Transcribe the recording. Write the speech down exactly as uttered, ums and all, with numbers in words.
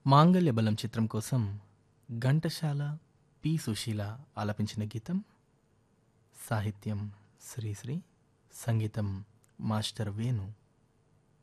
మాంగళ్యబలం చిత్రం కోసం ఘంటసాల పి సుశీల ఆలపించిన గీతం. సాహిత్యం శ్రీశ్రీ, సంగీతం మాస్టర్ వేణు.